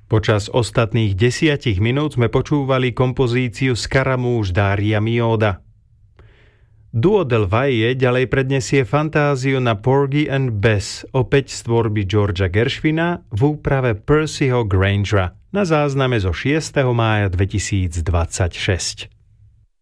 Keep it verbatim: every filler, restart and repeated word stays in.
Počas ostatných desiatich minút sme počúvali kompozíciu Scaramouche Daria Mioda. Duo Del Valle ďalej prednesie fantáziu na Porgy and Bess, opäť z tvorby Georgea Gershwina v úprave Percyho Grangera na zázname zo šiesteho mája dvetisícdvadsaťšesť.